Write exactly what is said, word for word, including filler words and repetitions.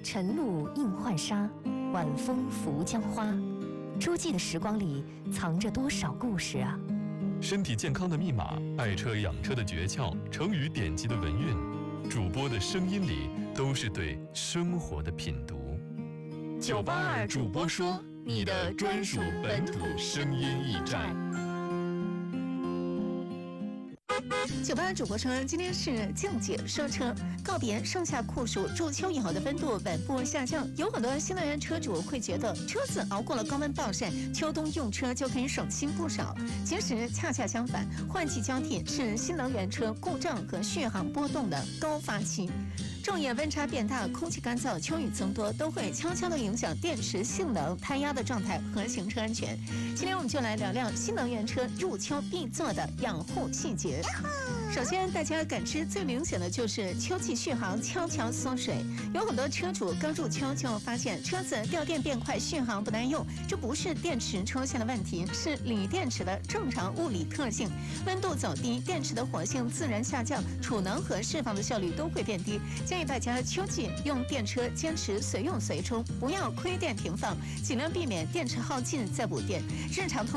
晨露映浣纱，晚风拂江花。诸暨的时光里藏着多少故事啊！ 身体健康的密码，爱车养车的诀窍，成语典籍的文韵，主播的声音里都是对生活的品读。 九八二主播说，你的专属本土声音驿站。 九八主播说，今天是静姐说车，告别盛夏酷暑，入秋以后的温度稳步下降。有很多新能源车主会觉得，车子熬过了高温暴晒，秋冬用车就可以省心不少。其实恰恰相反，换季交替是新能源车故障和续航波动的高发期。昼夜温差变大，空气干燥，秋雨增多，都会悄悄地影响电池性能、胎压的状态和行车安全。今天我们就来聊聊新能源车入秋必做的养护细节。首先，大家感知最明显的就是秋季续航悄悄缩水。有很多车主刚入秋就发现车子掉电变快，续航不耐用，这不是电池出现了问题，是锂电池的正常物理特性。温度走低，电池的活性自然下降，储能和释放的效率都会变低。建议大家秋季用电车坚持随用随充，不要亏电停放，尽量避免电池耗尽再补电。日常通